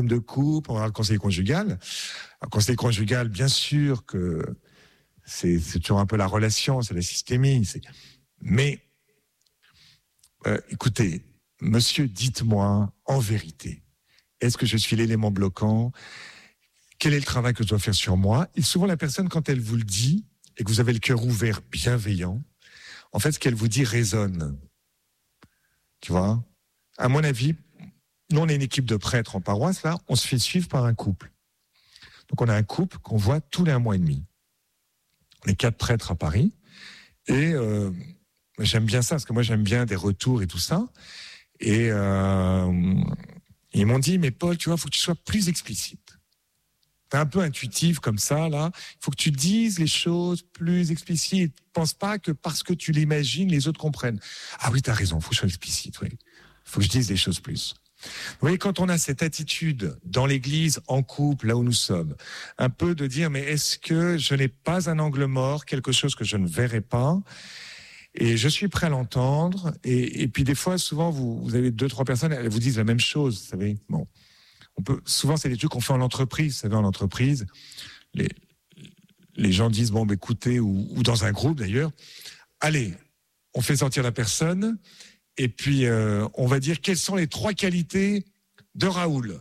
de couple, on aura le conseil conjugal. Un conseil conjugal, bien sûr que c'est toujours un peu la relation, c'est la systémie. Mais, écoutez, monsieur, dites-moi en vérité, est-ce que je suis l'élément bloquant ? Quel est le travail que je dois faire sur moi ? Et souvent, la personne, quand elle vous le dit, et que vous avez le cœur ouvert, bienveillant, en fait, ce qu'elle vous dit résonne. Tu vois ? À mon avis, nous, on est une équipe de prêtres en paroisse, là, on se fait suivre par un couple. Donc, on a un couple qu'on voit tous les 1 mois et demi. On est 4 prêtres à Paris. Et j'aime bien ça, parce que moi, j'aime bien des retours et tout ça. Et ils m'ont dit, mais Paul, tu vois, il faut que tu sois plus explicite. T'es un peu intuitif comme ça, là. Il faut que tu dises les choses plus explicites. Pense pas que parce que tu l'imagines, les autres comprennent. Ah oui, t'as raison, il faut que je sois explicite, oui. Il faut que je dise les choses plus. Vous voyez, quand on a cette attitude dans l'église, en couple, là où nous sommes, un peu de dire, mais est-ce que je n'ai pas un angle mort, quelque chose que je ne verrai pas ? Et je suis prêt à l'entendre. Et puis des fois, souvent, vous avez 2-3 personnes, elles vous disent la même chose, vous savez. Bon. Souvent, c'est des trucs qu'on fait en entreprise. Vous savez, en entreprise, les gens disent, bon, bah, écoutez, ou dans un groupe d'ailleurs, allez, on fait sortir la personne, et puis on va dire quelles sont les 3 qualités de Raoul.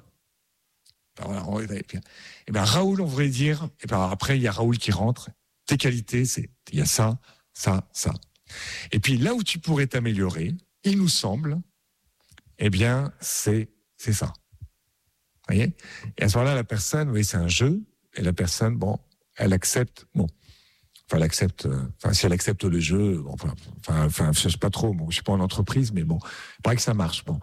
Et ben Raoul, on voudrait dire, et ben après, il y a Raoul qui rentre. Tes qualités, il y a ça, ça, ça. Et puis là où tu pourrais t'améliorer, il nous semble, eh bien, c'est ça. Vous voyez ? Et à ce moment-là, la personne, vous voyez, c'est un jeu, et la personne, bon, elle accepte, bon, enfin, elle accepte, si elle accepte le jeu, bon, enfin, je sais pas trop, bon, je suis pas en entreprise, mais bon, il paraît que ça marche, bon.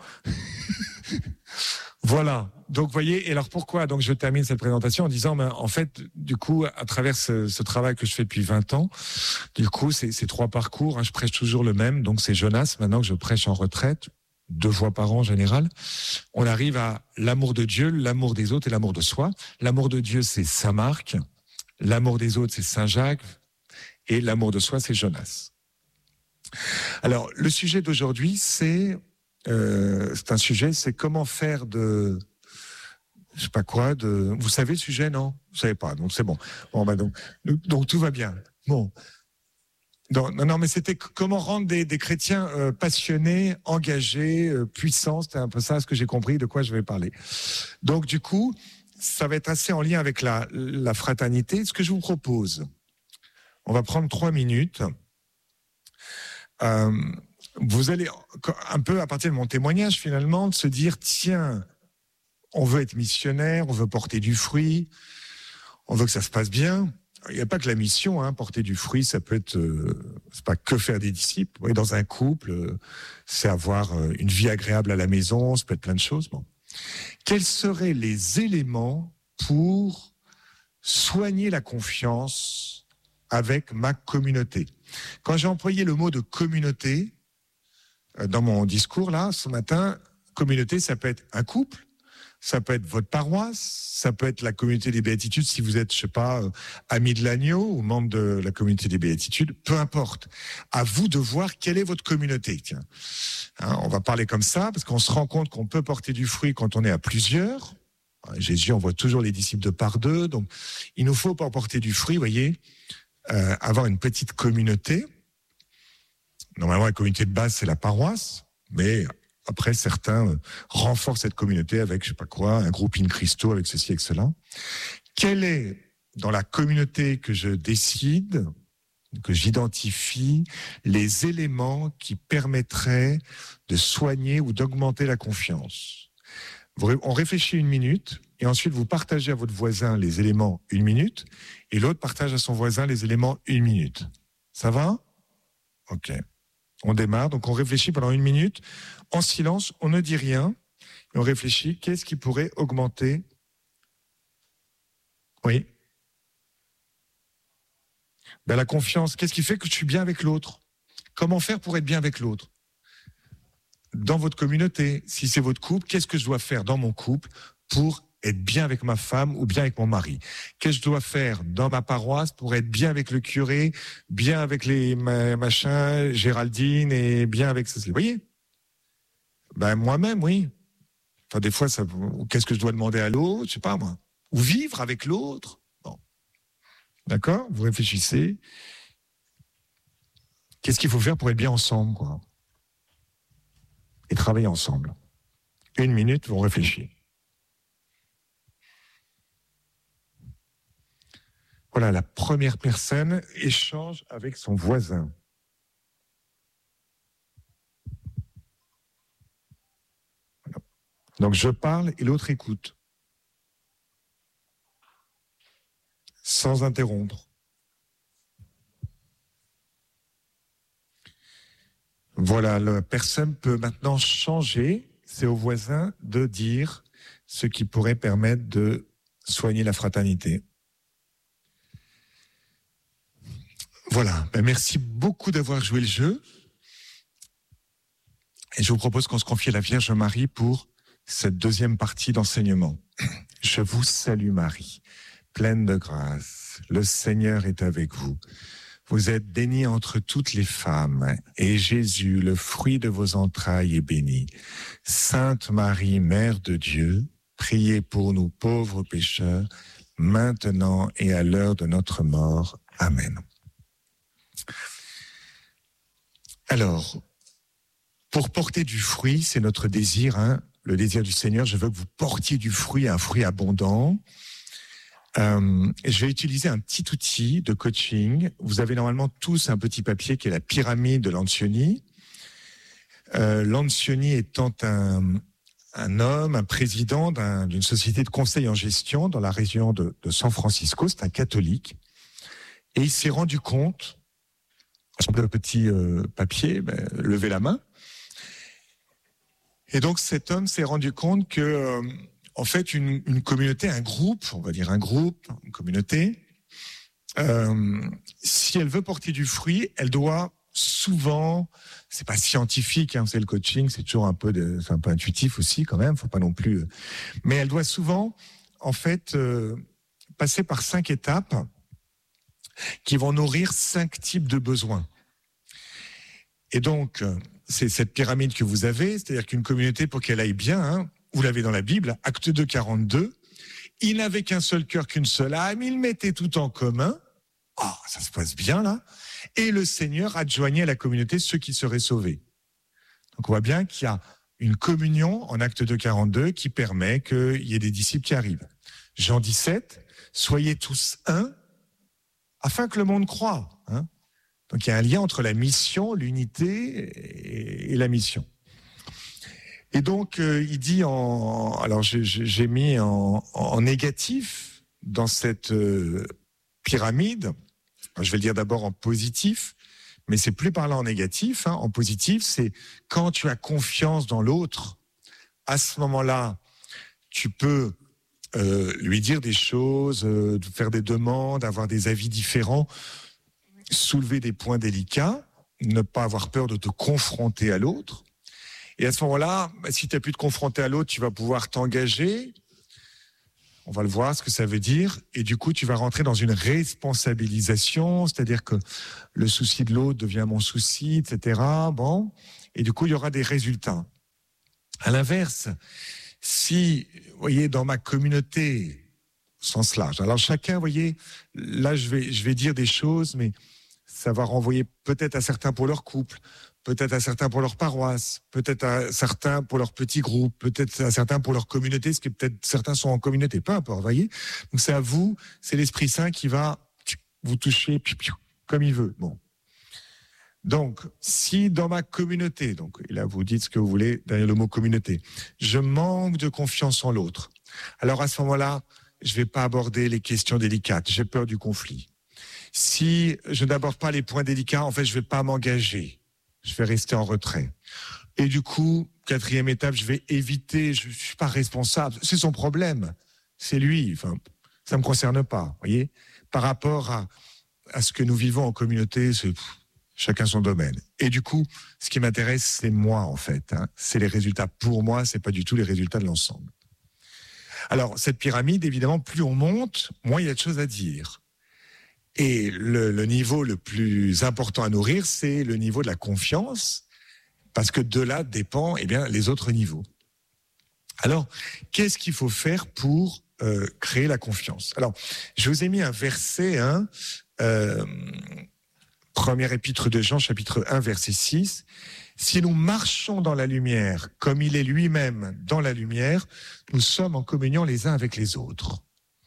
Voilà. Donc, vous voyez, et alors pourquoi ? Donc, je termine cette présentation en disant, ben, en fait, du coup, à travers ce travail que je fais depuis 20 ans, du coup, ces 3 parcours, hein, je prêche toujours le même, donc c'est Jonas, maintenant que je prêche en retraite, 2 fois par an en général, on arrive à l'amour de Dieu, l'amour des autres et l'amour de soi. L'amour de Dieu, c'est Saint Marc, l'amour des autres, c'est Saint Jacques, et l'amour de soi, c'est Jonas. Alors, le sujet d'aujourd'hui, c'est un sujet, c'est comment faire de, je sais pas quoi, vous savez le sujet, non ? Vous savez pas, donc c'est bon. Bon, bah donc tout va bien. Bon. Non, mais c'était comment rendre des chrétiens passionnés, engagés, puissants. C'était un peu ça, ce que j'ai compris de quoi je vais parler. Donc, du coup, ça va être assez en lien avec la fraternité. Ce que je vous propose, on va prendre 3 minutes. Vous allez, un peu à partir de mon témoignage, finalement, de se dire, tiens, on veut être missionnaire, on veut porter du fruit, on veut que ça se passe bien. Il n'y a pas que la mission, hein, porter du fruit, ça peut être, c'est pas que faire des disciples. Oui, dans un couple, c'est avoir une vie agréable à la maison, ça peut être plein de choses. Bon. Quels seraient les éléments pour soigner la confiance avec ma communauté ? Quand j'ai employé le mot de communauté dans mon discours là ce matin, communauté, ça peut être un couple. Ça peut être votre paroisse, ça peut être la communauté des béatitudes si vous êtes, je sais pas, ami de l'agneau ou membre de la communauté des béatitudes, peu importe. À vous de voir quelle est votre communauté. Tiens. Hein, on va parler comme ça parce qu'on se rend compte qu'on peut porter du fruit quand on est à plusieurs. Jésus envoie toujours les disciples de par 2, donc il nous faut pour porter du fruit, vous voyez, avoir une petite communauté. Normalement, la communauté de base, c'est la paroisse, mais après, certains renforcent cette communauté avec, je sais pas quoi, un groupe in Christo, avec ceci, avec cela. Quel est, dans la communauté que je décide, que j'identifie, les éléments qui permettraient de soigner ou d'augmenter la confiance ? On réfléchit 1 minute, et ensuite vous partagez à votre voisin les éléments 1 minute, et l'autre partage à son voisin les éléments 1 minute. Ça va ? Ok. On démarre, donc on réfléchit pendant 1 minute. En silence, on ne dit rien. Et on réfléchit, qu'est-ce qui pourrait augmenter ? Oui. Ben, la confiance, qu'est-ce qui fait que je suis bien avec l'autre ? Comment faire pour être bien avec l'autre ? Dans votre communauté, si c'est votre couple, qu'est-ce que je dois faire dans mon couple pour être bien avec ma femme ou bien avec mon mari ? Qu'est-ce que je dois faire dans ma paroisse pour être bien avec le curé, bien avec les machins, Géraldine et bien avec ceci ? Vous voyez ? Ben moi-même, oui. Enfin, des fois, qu'est-ce que je dois demander à l'autre? Je sais pas, moi. Ou vivre avec l'autre. Bon. D'accord? Vous réfléchissez. Qu'est-ce qu'il faut faire pour être bien ensemble, quoi? Et travailler ensemble. 1 minute, vous réfléchissez. Voilà, la première personne échange avec son voisin. Voilà. Donc je parle et l'autre écoute. Sans interrompre. Voilà, la personne peut maintenant changer. C'est au voisin de dire ce qui pourrait permettre de soigner la fraternité. Voilà, merci beaucoup d'avoir joué le jeu. Et je vous propose qu'on se confie à la Vierge Marie pour cette deuxième partie d'enseignement. Je vous salue Marie, pleine de grâce. Le Seigneur est avec vous. Vous êtes bénie entre toutes les femmes, et Jésus, le fruit de vos entrailles, est béni. Sainte Marie, Mère de Dieu, priez pour nous pauvres pécheurs, maintenant et à l'heure de notre mort. Amen. Alors, pour porter du fruit, c'est notre désir, le désir du Seigneur. Je veux que vous portiez du fruit, un fruit abondant. Je vais utiliser un petit outil de coaching. Vous avez normalement tous un petit papier qui est la pyramide de Lancioni. Lancioni étant un homme, un président d'une société de conseil en gestion dans la région de San Francisco. C'est un catholique. Et il s'est rendu compte, sur le petit papier, levez la main. Et donc cet homme s'est rendu compte que, en fait, une communauté, un groupe, on va dire une communauté, si elle veut porter du fruit, elle doit souvent, c'est pas scientifique, c'est le coaching, c'est toujours c'est un peu intuitif aussi quand même, faut pas non plus, mais elle doit souvent, en fait, passer par 5 étapes qui vont nourrir 5 types de besoins. Et donc, c'est cette pyramide que vous avez, c'est-à-dire qu'une communauté, pour qu'elle aille bien, vous l'avez dans la Bible, Acte 2, 42, il n'avait qu'un seul cœur, qu'une seule âme, il mettait tout en commun. Oh, ça se passe bien là. Et le Seigneur adjoignait à la communauté ceux qui seraient sauvés. Donc on voit bien qu'il y a une communion en Acte 2, 42 qui permet qu'il y ait des disciples qui arrivent. Jean 17, soyez tous un, afin que le monde croie. Donc il y a un lien entre la mission, l'unité et la mission. Et donc il dit alors j'ai mis en négatif dans cette pyramide. Alors, je vais le dire d'abord en positif, mais c'est plus parlant en négatif. En positif, c'est quand tu as confiance dans l'autre, à ce moment-là, tu peux lui dire des choses, faire des demandes, avoir des avis différents, soulever des points délicats, ne pas avoir peur de te confronter à l'autre. Et à ce moment-là, si tu n'as plus de confronter à l'autre, tu vas pouvoir t'engager. On va le voir, ce que ça veut dire. Et du coup, tu vas rentrer dans une responsabilisation, c'est-à-dire que le souci de l'autre devient mon souci, etc. Bon. Et du coup, il y aura des résultats. À l'inverse, si, vous voyez, dans ma communauté, au sens large, alors chacun, vous voyez, là, je vais dire des choses, mais ça va renvoyer peut-être à certains pour leur couple, peut-être à certains pour leur paroisse, peut-être à certains pour leur petit groupe, peut-être à certains pour leur communauté, parce que peut-être certains sont en communauté, peu importe, vous voyez. Donc c'est à vous, c'est l'Esprit Saint qui va vous toucher comme il veut. Bon. Donc, si dans ma communauté, donc et là vous dites ce que vous voulez derrière le mot communauté, je manque de confiance en l'autre, alors à ce moment-là, je ne vais pas aborder les questions délicates, j'ai peur du conflit. Si je n'aborde pas les points délicats, en fait, je ne vais pas m'engager. Je vais rester en retrait. Et du coup, 4e étape, je vais éviter, je ne suis pas responsable. C'est son problème. C'est lui. Enfin, ça ne me concerne pas. Voyez, par rapport à ce que nous vivons en communauté, c'est chacun son domaine. Et du coup, ce qui m'intéresse, c'est moi, en fait. C'est les résultats pour moi, ce n'est pas du tout les résultats de l'ensemble. Alors, cette pyramide, évidemment, plus on monte, moins il y a de choses à dire. Et le niveau le plus important à nourrir, c'est le niveau de la confiance, parce que de là dépend les autres niveaux. Alors, qu'est-ce qu'il faut faire pour créer la confiance? Alors, je vous ai mis un verset, première épître de Jean, chapitre 1, verset 6. Si nous marchons dans la lumière, comme il est lui-même dans la lumière, nous sommes en communion les uns avec les autres.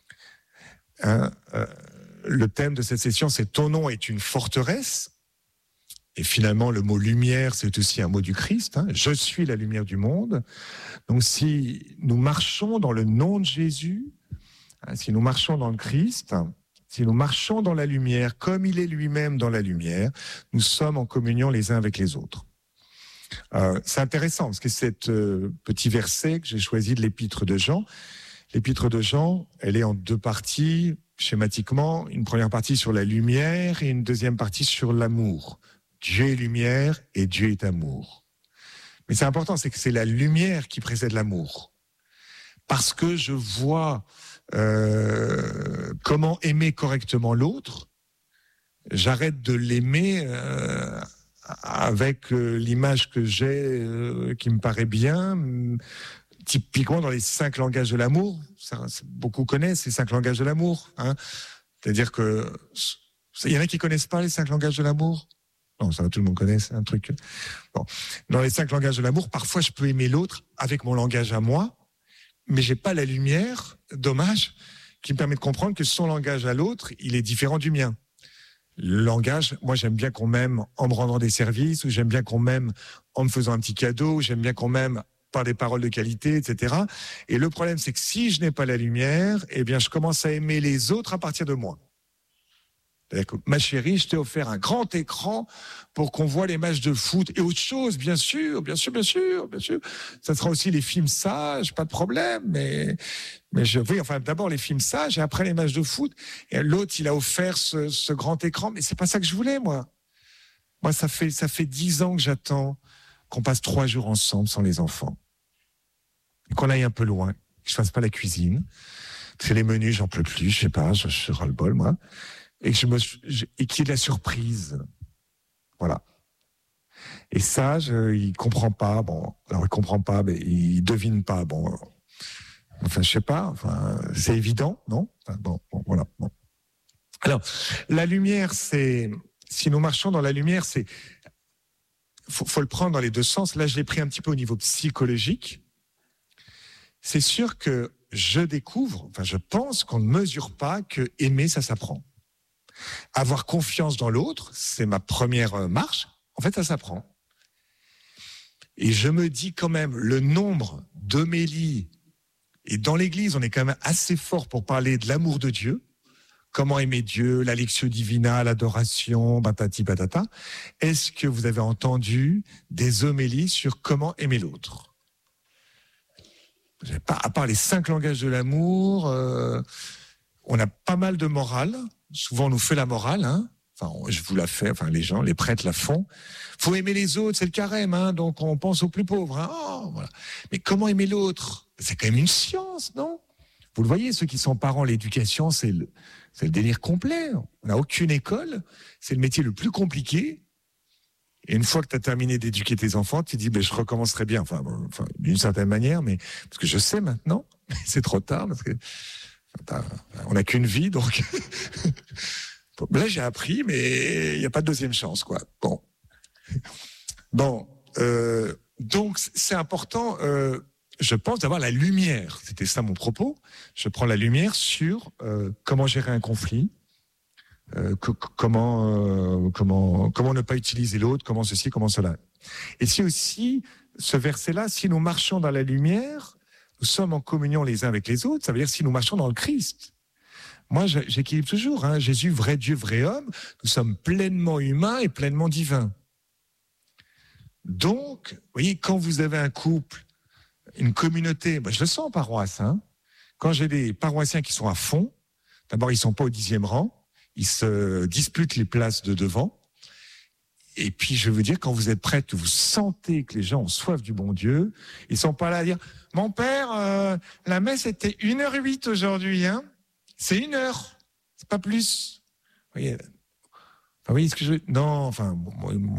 Le thème de cette session, c'est « Ton nom est une forteresse ». Et finalement, le mot « lumière », c'est aussi un mot du Christ. Je suis la lumière du monde. Donc, si nous marchons dans le nom de Jésus, si nous marchons dans le Christ, si nous marchons dans la lumière, comme il est lui-même dans la lumière, nous sommes en communion les uns avec les autres. C'est intéressant, parce que cet petit verset que j'ai choisi de l'épître de Jean, l'épître de Jean, elle est en deux parties, schématiquement, une première partie sur la lumière et une deuxième partie sur l'amour. Dieu est lumière et Dieu est amour. Mais c'est important, c'est que c'est la lumière qui précède l'amour. Parce que je vois comment aimer correctement l'autre, j'arrête de l'aimer avec l'image que j'ai qui me paraît bien. Typiquement dans les 5 langages de l'amour, beaucoup connaissent ces 5 langages de l'amour. C'est-à-dire que il y en a qui connaissent pas les 5 langages de l'amour. Non, ça va, tout le monde connaît, c'est un truc. Bon. Dans les 5 langages de l'amour, parfois je peux aimer l'autre avec mon langage à moi, mais j'ai pas la lumière, dommage, qui me permet de comprendre que son langage à l'autre, il est différent du mien. Le langage, moi j'aime bien qu'on m'aime en me rendant des services, ou j'aime bien qu'on m'aime en me faisant un petit cadeau, ou j'aime bien qu'on m'aime par des paroles de qualité, etc. Et le problème, c'est que si je n'ai pas la lumière, eh bien je commence à aimer les autres à partir de moi. Ma chérie, je t'ai offert un grand écran pour qu'on voit les matchs de foot et autre chose, bien sûr. Ça sera aussi les films sages, pas de problème, mais d'abord les films sages et après les matchs de foot. Et l'autre, il a offert ce grand écran, mais c'est pas ça que je voulais, moi. Moi, ça fait 10 ans que j'attends qu'on passe 3 jours ensemble sans les enfants. Et qu'on aille un peu loin, que je fasse pas la cuisine. Parce que les menus, j'en peux plus, je sais pas, je ras-le-bol, moi. Et qu'il y ait de la surprise. Voilà. Et ça, il comprend pas. Bon, alors il comprend pas, mais il devine pas. Bon, enfin, je sais pas. Enfin, c'est évident, non? Enfin, bon, voilà. Bon. Alors, la lumière, si nous marchons dans la lumière, faut le prendre dans les deux sens. Là, je l'ai pris un petit peu au niveau psychologique. C'est sûr que je pense qu'on ne mesure pas que aimer, ça s'apprend. Avoir confiance dans l'autre, c'est ma première marche. En fait, ça s'apprend. Et je me dis quand même, le nombre d'homélies, et dans l'Église, on est quand même assez fort pour parler de l'amour de Dieu, comment aimer Dieu, la lectio divina, l'adoration, patati patata. Est-ce que vous avez entendu des homélies sur comment aimer l'autre? À part les 5 langages de l'amour, on a pas mal de morale. Souvent, on nous fait la morale, Enfin, je vous la fais, enfin, les prêtres la font. Faut aimer les autres, c'est le carême, donc on pense aux plus pauvres, Oh, voilà. Mais comment aimer l'autre? C'est quand même une science, non? Vous le voyez, ceux qui sont parents, l'éducation, c'est le délire complet. On n'a aucune école. C'est le métier le plus compliqué. Et une fois que tu as terminé d'éduquer tes enfants, tu dis, je recommencerai bien. Enfin, d'une certaine manière, mais parce que je sais maintenant, c'est trop tard, parce que on n'a qu'une vie, donc là j'ai appris, mais il n'y a pas de deuxième chance, quoi. Bon, donc c'est important, je pense, d'avoir la lumière. C'était ça mon propos. Je prends la lumière sur comment gérer un conflit, comment ne pas utiliser l'autre, comment ceci, comment cela. Et si aussi ce verset-là, si nous marchons dans la lumière, nous sommes en communion les uns avec les autres, ça veut dire si nous marchons dans le Christ. Moi, j'équilibre toujours. Jésus, vrai Dieu, vrai homme, nous sommes pleinement humains et pleinement divins. Donc, vous voyez, quand vous avez un couple, une communauté, je le sens en paroisse. Quand j'ai des paroissiens qui sont à fond, d'abord, ils sont pas au 10e rang, ils se disputent les places de devant. Et puis, je veux dire, quand vous êtes prêts, que vous sentez que les gens ont soif du bon Dieu, ils sont pas là à dire « Mon père, la messe était 1h08 aujourd'hui, C'est 1 heure, c'est pas plus. » Vous voyez ce que je veux? Non,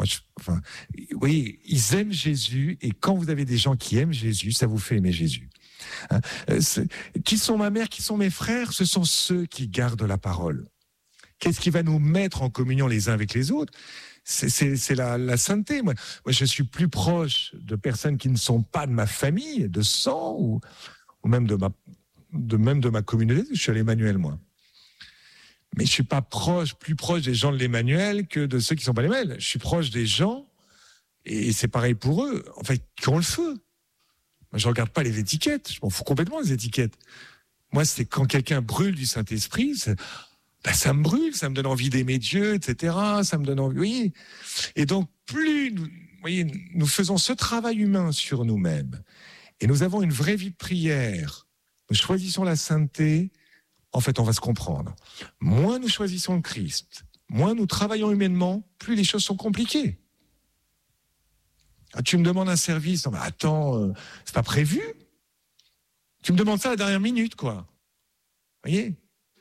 oui, ils aiment Jésus, et quand vous avez des gens qui aiment Jésus, ça vous fait aimer Jésus. Hein. Qui sont ma mère, qui sont mes frères? Ce sont ceux qui gardent la parole. Qu'est-ce qui va nous mettre en communion les uns avec les autres? C'est la sainteté. Moi, je suis plus proche de personnes qui ne sont pas de ma famille, de sang, ou même de ma communauté. Je suis à l'Emmanuel, moi. Mais je suis pas plus proche des gens de l'Emmanuel que de ceux qui sont pas l'Emmanuel. Je suis proche des gens, et c'est pareil pour eux, en fait, qui ont le feu. Moi, je regarde pas les étiquettes. Je m'en fous complètement des étiquettes. Moi, c'est quand quelqu'un brûle du Saint-Esprit, ça me brûle, ça me donne envie d'aimer Dieu, etc. Ça me donne envie. Oui. Et donc, plus nous faisons ce travail humain sur nous-mêmes, et nous avons une vraie vie de prière, nous choisissons la sainteté, en fait, on va se comprendre. Moins nous choisissons le Christ, moins nous travaillons humainement, plus les choses sont compliquées. Ah, tu me demandes un service, non, mais attends, c'est pas prévu. Tu me demandes ça à la dernière minute, quoi. Vous voyez?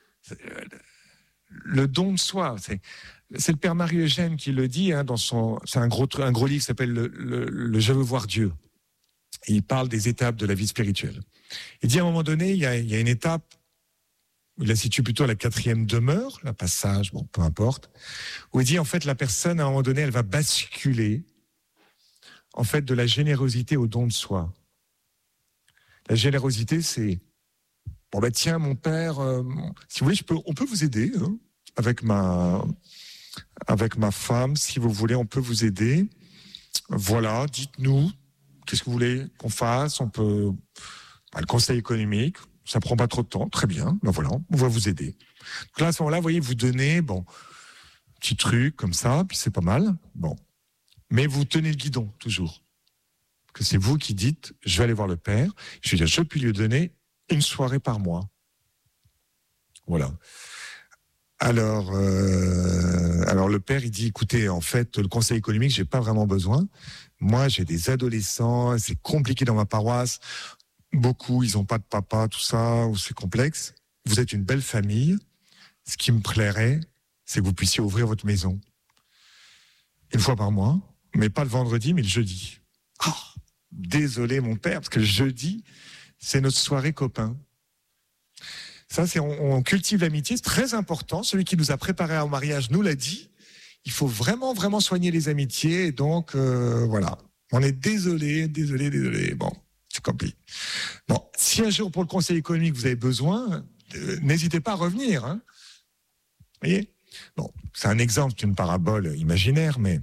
Le don de soi, c'est le père Marie-Eugène qui le dit, hein, c'est un gros livre qui s'appelle le Je veux voir Dieu. Et il parle des étapes de la vie spirituelle. Il dit à un moment donné, il y a une étape, il la situe plutôt à la 4e demeure, la passage, bon, peu importe, où il dit en fait la personne à un moment donné, elle va basculer en fait de la générosité au don de soi. La générosité, c'est bon ben tiens mon père, si vous voulez, on peut vous aider, hein, avec ma femme, si vous voulez, on peut vous aider. Voilà, dites-nous, qu'est-ce que vous voulez qu'on fasse? On peut, le conseil économique, ça prend pas trop de temps, très bien. Ben voilà, on va vous aider. Donc là, à ce moment-là, vous voyez, vous donnez, bon, petit truc comme ça, puis c'est pas mal. Bon, mais vous tenez le guidon toujours. Que c'est vous qui dites, je vais aller voir le père. Je vais dire, je peux lui donner une soirée par mois. Voilà. Alors le père, il dit, écoutez, en fait, le conseil économique, j'ai pas vraiment besoin. Moi, j'ai des adolescents, c'est compliqué dans ma paroisse. Beaucoup, ils ont pas de papa, tout ça, ou c'est complexe. Vous êtes une belle famille. Ce qui me plairait, c'est que vous puissiez ouvrir votre maison. Une fois par mois, mais pas le vendredi, mais le jeudi. Oh, désolé, mon père, parce que le jeudi, c'est notre soirée copain. Ça, on cultive l'amitié, c'est très important. Celui qui nous a préparés au mariage nous l'a dit. Il faut vraiment, vraiment soigner les amitiés. Et donc, voilà. On est désolé. Bon, c'est compliqué. Bon, si un jour pour le conseil économique vous avez besoin, n'hésitez pas à revenir. Hein. Vous voyez? Bon, c'est un exemple d'une parabole imaginaire, mais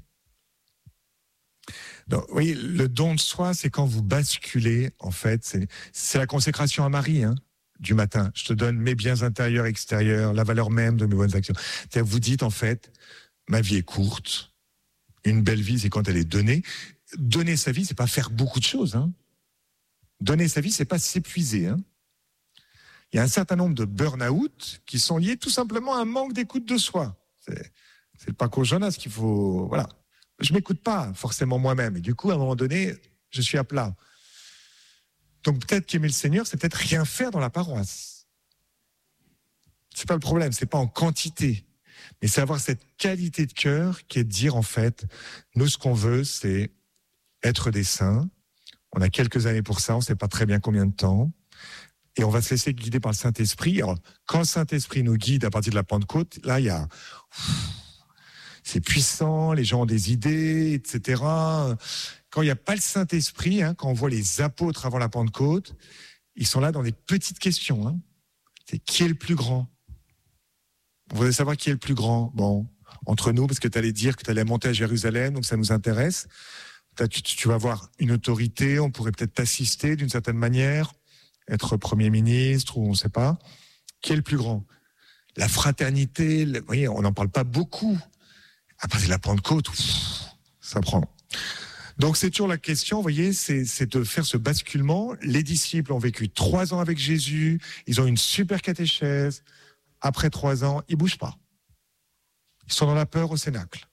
donc, vous voyez, le don de soi, c'est quand vous basculez, en fait, c'est la consécration à Marie, hein, du matin. Je te donne mes biens intérieurs, extérieurs, la valeur même de mes bonnes actions. C'est-à-dire, vous dites, en fait, ma vie est courte. Une belle vie, c'est quand elle est donnée. Donner sa vie, c'est pas faire beaucoup de choses, hein. Donner sa vie, c'est pas s'épuiser, hein. Il y a un certain nombre de burn-out qui sont liés tout simplement à un manque d'écoute de soi. C'est le Paco Jonas qu'il faut, voilà. Je m'écoute pas forcément moi-même. Et du coup, à un moment donné, je suis à plat. Donc peut-être qu'aimer le Seigneur, c'est peut-être rien faire dans la paroisse. C'est pas le problème, c'est pas en quantité. Mais c'est avoir cette qualité de cœur qui est de dire, en fait, nous, ce qu'on veut, c'est être des saints. On a quelques années pour ça, on sait pas très bien combien de temps. Et on va se laisser guider par le Saint-Esprit. Alors, quand le Saint-Esprit nous guide à partir de la Pentecôte, là, il y a... C'est puissant, les gens ont des idées, etc. Quand il n'y a pas le Saint-Esprit, hein, quand on voit les apôtres avant la Pentecôte, ils sont là dans des petites questions. Hein. C'est qui est le plus grand? On voudrait savoir qui est le plus grand. Bon, entre nous, parce que tu allais dire que tu allais monter à Jérusalem, donc ça nous intéresse. Tu vas avoir une autorité, on pourrait peut-être t'assister d'une certaine manière, être Premier ministre ou on ne sait pas. Qui est le plus grand? La fraternité, vous voyez, on n'en parle pas beaucoup. Après, c'est la Pentecôte, ça prend. Donc, c'est toujours la question, vous voyez, c'est de faire ce basculement. Les disciples ont vécu 3 ans avec Jésus, ils ont une super catéchèse. Après 3 ans, ils bougent pas. Ils sont dans la peur au cénacle.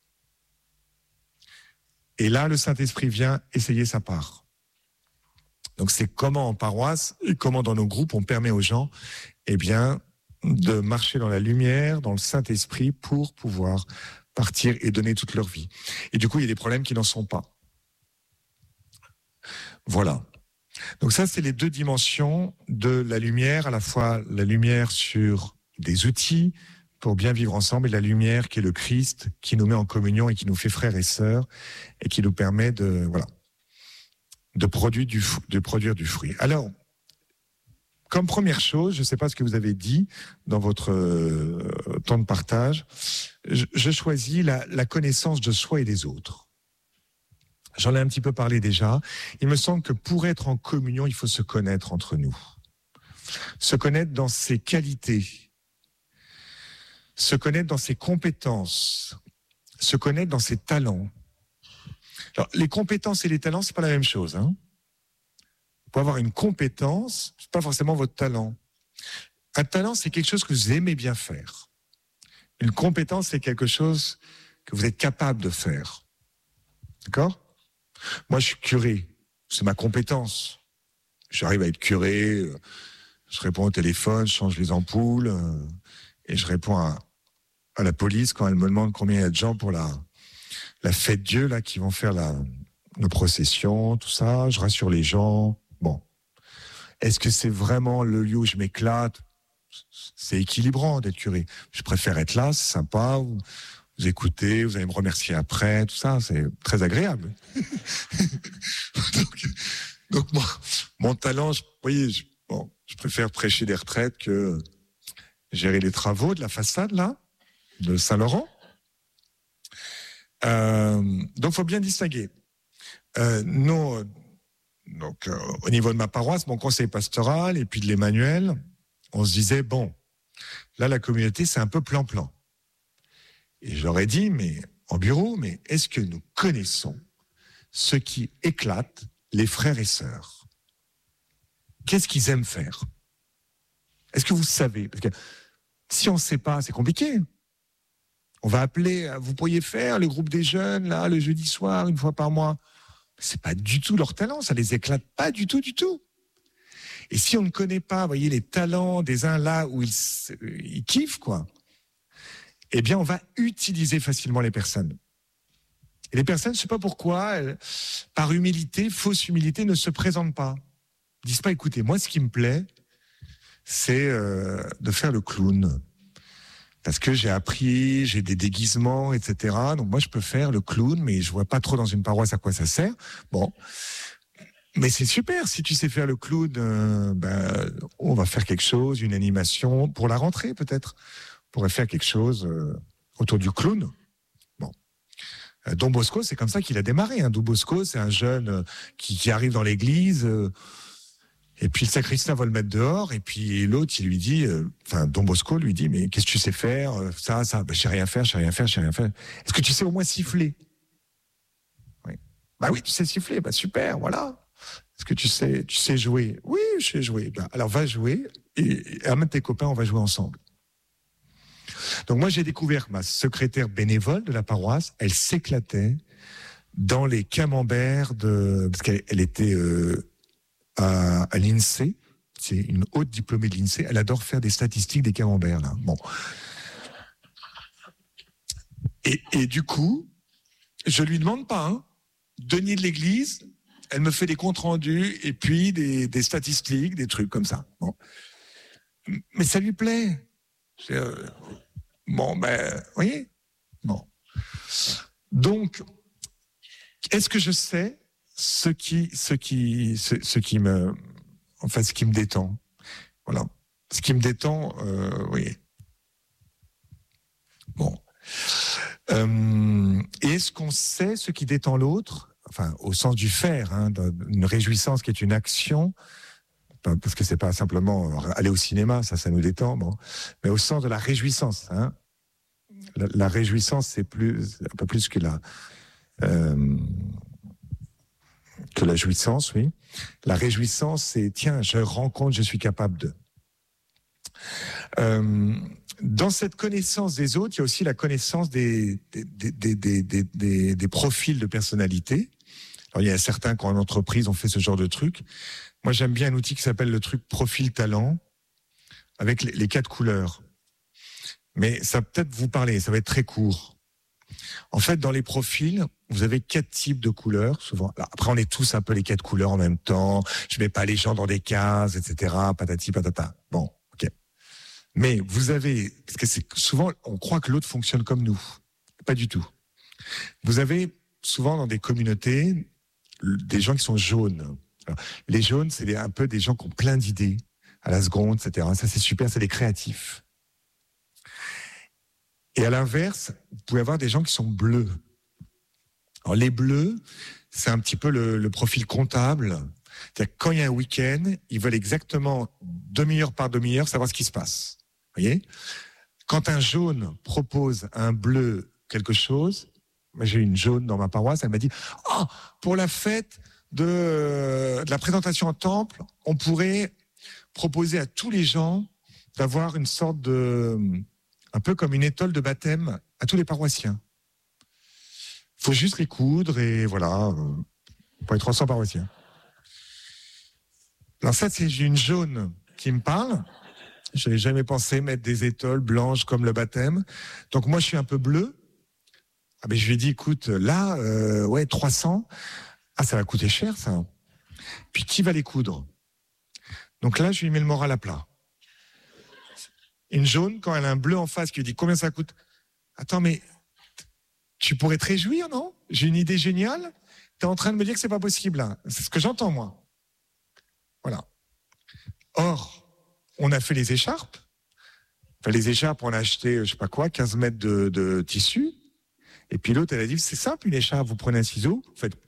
Et là, le Saint-Esprit vient essayer sa part. Donc, c'est comment en paroisse et comment dans nos groupes, on permet aux gens, eh bien, de marcher dans la lumière, dans le Saint-Esprit pour pouvoir partir et donner toute leur vie. Et du coup, il y a des problèmes qui n'en sont pas. Voilà. Donc ça, c'est les deux dimensions de la lumière, à la fois la lumière sur des outils pour bien vivre ensemble et la lumière qui est le Christ, qui nous met en communion et qui nous fait frères et sœurs et qui nous permet de produire du fruit. Alors, comme première chose, je ne sais pas ce que vous avez dit dans votre temps de partage, je choisis la connaissance de soi et des autres. J'en ai un petit peu parlé déjà. Il me semble que pour être en communion, il faut se connaître entre nous. Se connaître dans ses qualités, se connaître dans ses compétences, se connaître dans ses talents. Alors, les compétences et les talents, c'est pas la même chose, hein. Pour avoir une compétence, c'est pas forcément votre talent. Un talent, c'est quelque chose que vous aimez bien faire. Une compétence, c'est quelque chose que vous êtes capable de faire. D'accord ? Moi, je suis curé. C'est ma compétence. J'arrive à être curé. Je réponds au téléphone, je change les ampoules et je réponds à la police quand elle me demande combien il y a de gens pour la fête Dieu là qui vont faire nos processions, tout ça. Je rassure les gens. Bon, est-ce que c'est vraiment le lieu où je m'éclate ? C'est équilibrant d'être curé. Je préfère être là, c'est sympa. Vous écoutez, vous allez me remercier après, tout ça, c'est très agréable. donc moi, mon talent, vous voyez, je préfère prêcher des retraites que gérer les travaux de la façade là, de Saint-Laurent. Donc, faut bien distinguer. Au niveau de ma paroisse, mon conseil pastoral et puis de l'Emmanuel, on se disait, bon, là, la communauté, c'est un peu plan-plan. Et je leur ai dit, mais en bureau, mais est-ce que nous connaissons ce qui éclate les frères et sœurs ? Qu'est-ce qu'ils aiment faire ? Est-ce que vous savez ? Parce que si on ne sait pas, c'est compliqué. On va appeler, vous pourriez faire le groupe des jeunes, là, le jeudi soir, une fois par mois. C'est pas du tout leur talent, ça les éclate pas du tout, du tout. Et si on ne connaît pas, vous voyez, les talents des uns là où ils kiffent, quoi, eh bien, on va utiliser facilement les personnes. Et les personnes, je ne sais pas pourquoi, par humilité, fausse humilité, ne se présentent pas. Ils disent pas, écoutez, moi, ce qui me plaît, c'est de faire le clown. Parce que j'ai appris, j'ai des déguisements, etc. Donc moi, je peux faire le clown, mais je vois pas trop dans une paroisse à quoi ça sert. Bon, mais c'est super. Si tu sais faire le clown, on va faire quelque chose, une animation pour la rentrée peut-être. On pourrait faire quelque chose autour du clown. Bon, Don Bosco, c'est comme ça qu'il a démarré. Don Bosco, c'est un jeune qui arrive dans l'église. Et puis le sacristain va le mettre dehors, et puis l'autre, il lui dit, Don Bosco lui dit, mais qu'est-ce que tu sais faire ? Ça, je sais rien faire. Est-ce que tu sais au moins siffler ? Oui. Bah oui, tu sais siffler, super, voilà. Est-ce que tu sais jouer ? Oui, je sais jouer. Alors va jouer, et amène tes copains, on va jouer ensemble. Donc moi, j'ai découvert ma secrétaire bénévole de la paroisse, elle s'éclatait dans les camemberts parce qu'elle était à l'INSEE, c'est une haute diplômée de l'INSEE, elle adore faire des statistiques des camemberts, là. Bon. Et du coup, je lui demande pas, denier de l'église, elle me fait des comptes rendus et puis des statistiques, des trucs comme ça. Bon. Mais ça lui plaît. Vous voyez ? Bon. Donc, est-ce que je sais ce qui me détend. Voilà. Ce qui me détend, oui. Bon. Et est-ce qu'on sait ce qui détend l'autre ? Enfin, au sens du faire, une réjouissance qui est une action, parce que c'est pas simplement aller au cinéma, ça nous détend, bon. Mais au sens de la réjouissance, La réjouissance, c'est un peu plus que la jouissance, oui. La réjouissance, c'est, tiens, je rends compte, je suis capable de. Dans cette connaissance des autres, il y a aussi la connaissance des profils de personnalité. Alors, il y a certains qui, en entreprise, ont fait ce genre de truc. Moi, j'aime bien un outil qui s'appelle le truc profil talent, avec les 4 couleurs. Mais ça va peut-être vous parler, ça va être très court. En fait, dans les profils, vous avez 4 types de couleurs, souvent. Alors, après, on est tous un peu les 4 couleurs en même temps. Je mets pas les gens dans des cases, etc. Patati, patata. Bon, ok. Mais vous avez, parce que c'est souvent, on croit que l'autre fonctionne comme nous. Pas du tout. Vous avez souvent dans des communautés des gens qui sont jaunes. Alors, les jaunes, c'est un peu des gens qui ont plein d'idées à la seconde, etc. Ça, c'est super, c'est des créatifs. Et à l'inverse, vous pouvez avoir des gens qui sont bleus. Alors, les bleus, c'est un petit peu le profil comptable. C'est-à-dire que quand il y a un week-end, ils veulent exactement demi-heure par demi-heure savoir ce qui se passe. Vous voyez ? Quand un jaune propose à un bleu quelque chose, moi j'ai une jaune dans ma paroisse, elle m'a dit « Oh, pour la fête de la présentation en temple, on pourrait proposer à tous les gens d'avoir une sorte de... un peu comme une étole de baptême à tous les paroissiens. Il faut juste les coudre et voilà, pour les 300 paroissiens. » Alors ça, c'est une jaune qui me parle. Je n'avais jamais pensé mettre des étoiles blanches comme le baptême. Donc moi, je suis un peu bleu. Ah ben, je lui ai dit, écoute, là, ouais, 300. Ah, ça va coûter cher, ça. Puis qui va les coudre? Donc là, je lui mets le moral à plat. Une jaune, quand elle a un bleu en face qui lui dit combien ça coûte? Attends, mais tu pourrais te réjouir, non? J'ai une idée géniale. Tu es en train de me dire que c'est pas possible, là. C'est ce que j'entends, moi. Voilà. Or, on a fait les écharpes. Enfin, les écharpes, on a acheté, je sais pas quoi, 15 mètres de tissu. Et puis l'autre, elle a dit, c'est simple, une écharpe, vous prenez un ciseau, vous faites...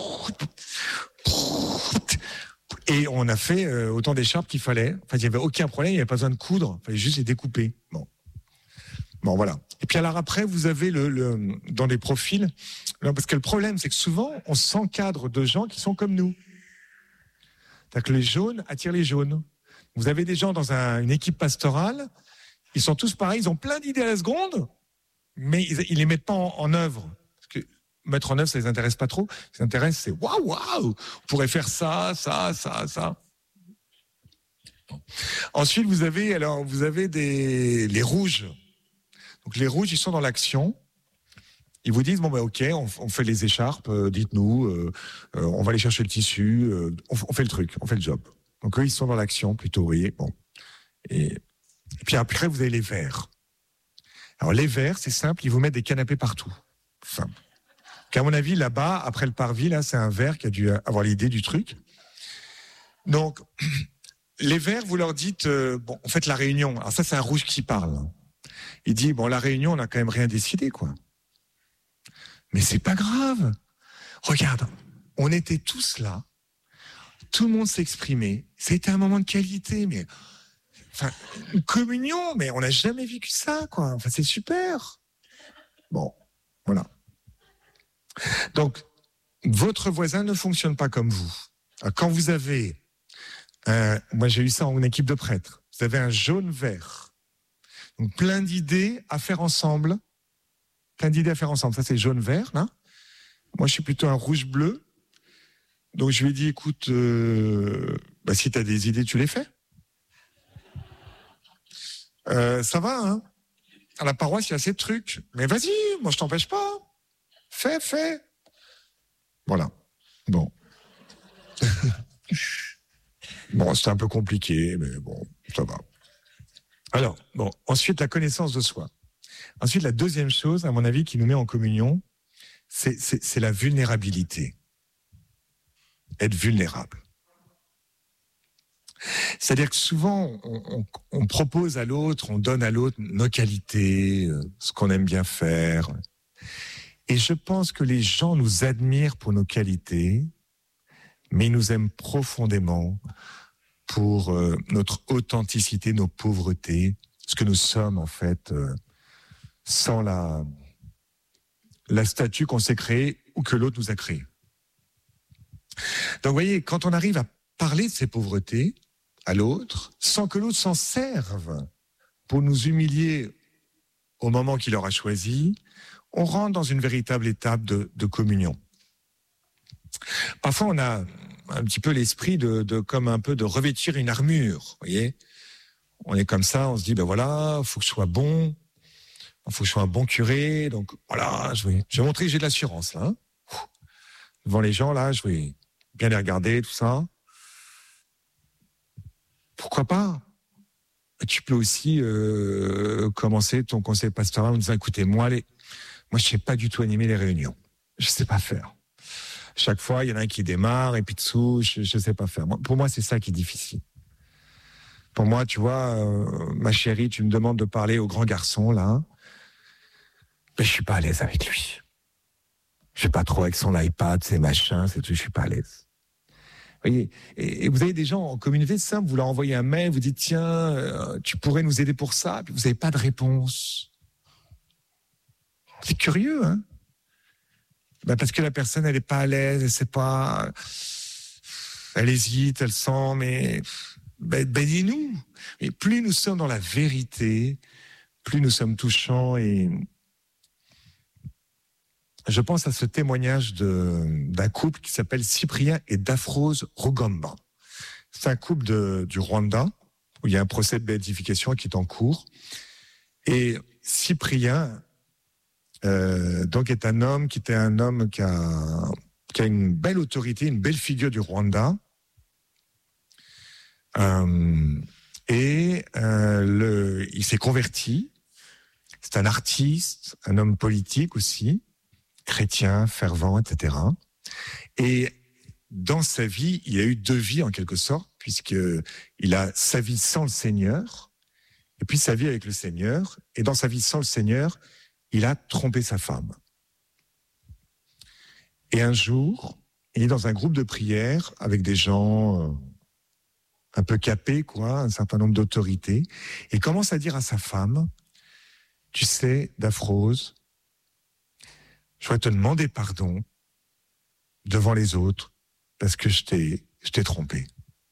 Et on a fait autant d'écharpes qu'il fallait. Enfin, il n'y avait aucun problème, il n'y avait pas besoin de coudre. Il fallait juste les découper. Bon, voilà. Et puis alors après, vous avez dans les profils... Parce que le problème, c'est que souvent, on s'encadre de gens qui sont comme nous. C'est-à-dire que les jaunes attirent les jaunes. Vous avez des gens dans une équipe pastorale, ils sont tous pareils, ils ont plein d'idées à la seconde, mais ils les mettent pas en œuvre. Parce que mettre en œuvre, ça les intéresse pas trop. Ce qui les intéresse, c'est waouh, on pourrait faire ça. Ensuite, vous avez les rouges. Donc les rouges, ils sont dans l'action. Ils vous disent, bon, bah, ok, on fait les écharpes, dites-nous, on va aller chercher le tissu, on fait le truc, on fait le job. Donc eux, ils sont dans l'action plutôt, vous voyez. Bon. Et puis après, vous avez les verts. Alors les verts, c'est simple, ils vous mettent des canapés partout. Simple. Qu'à mon avis, là-bas, après le parvis, là, c'est un vert qui a dû avoir l'idée du truc. Donc, les verts, vous leur dites, bon, on fait la réunion. Alors ça, c'est un rouge qui parle. Il dit, bon, la réunion, on n'a quand même rien décidé, quoi. Mais c'est pas grave. Regarde, on était tous là. Tout le monde s'exprimait. C'était un moment de qualité, mais enfin, une communion, mais on n'a jamais vécu ça, quoi. Enfin, c'est super. Bon, voilà. Donc, votre voisin ne fonctionne pas comme vous. Alors, quand vous avez, moi j'ai eu ça en équipe de prêtres, vous avez un jaune-vert. Donc, plein d'idées à faire ensemble. Ça, c'est jaune-vert, là. Moi, je suis plutôt un rouge-bleu. Donc, je lui ai dit, écoute, si tu as des idées, tu les fais. Ça va, hein. À la paroisse, il y a assez de trucs. Mais vas-y, moi, je t'empêche pas. Fais. Voilà. Bon. Bon, c'était un peu compliqué, mais bon, ça va. Alors, bon, ensuite, la connaissance de soi. Ensuite, la deuxième chose, à mon avis, qui nous met en communion, c'est la vulnérabilité. Être vulnérable. C'est-à-dire que souvent, on propose à l'autre, on donne à l'autre nos qualités, ce qu'on aime bien faire. Et je pense que les gens nous admirent pour nos qualités, mais ils nous aiment profondément pour notre authenticité, nos pauvretés, ce que nous sommes en fait, sans la statue qu'on s'est créée ou que l'autre nous a créée. Donc vous voyez, quand on arrive à parler de ces pauvretés à l'autre, sans que l'autre s'en serve pour nous humilier au moment qu'il aura choisi, on rentre dans une véritable étape de communion. Parfois, on a un petit peu l'esprit comme un peu de revêtir une armure, vous voyez. On est comme ça, on se dit, ben voilà, faut que je sois bon, Il faut que je sois un bon curé. Donc voilà, je vais montrer que j'ai de l'assurance là. Devant les gens là, je vais bien les regarder, tout ça. Pourquoi pas? Tu peux aussi commencer ton conseil pastoral en disant, écoutez, moi je sais pas du tout animer les réunions. Je sais pas faire. Chaque fois, il y en a un qui démarre et puis dessous, je sais pas faire. Pour moi, c'est ça qui est difficile. Pour moi, tu vois, ma chérie, tu me demandes de parler au grand garçon, là. Mais je suis pas à l'aise avec lui. Je sais pas trop avec son iPad, ses machins, c'est tout, je suis pas à l'aise. Vous voyez, et vous avez des gens en communauté simple, vous leur envoyez un mail, vous dites, tiens, tu pourrais nous aider pour ça, puis vous n'avez pas de réponse. C'est curieux, hein? Parce que la personne, elle n'est pas à l'aise, elle sait pas, elle hésite, elle sent, mais dis-nous. Et plus nous sommes dans la vérité, plus nous sommes touchants. Et je pense à ce témoignage d'un couple qui s'appelle Cyprien et Daphrose Rugamba. C'est un couple du Rwanda où il y a un procès de béatification qui est en cours. Et Cyprien donc est un homme qui a une belle autorité, une belle figure du Rwanda. Il s'est converti. C'est un artiste, un homme politique aussi, chrétien, fervent, etc. Et dans sa vie, il a eu deux vies en quelque sorte, puisqu'il a sa vie sans le Seigneur, et puis sa vie avec le Seigneur. Et dans sa vie sans le Seigneur, il a trompé sa femme. Et un jour, il est dans un groupe de prière avec des gens un peu capés, quoi, un certain nombre d'autorités. Et il commence à dire à sa femme, tu sais, Daphrose, je voudrais te demander pardon devant les autres parce que je t'ai trompé.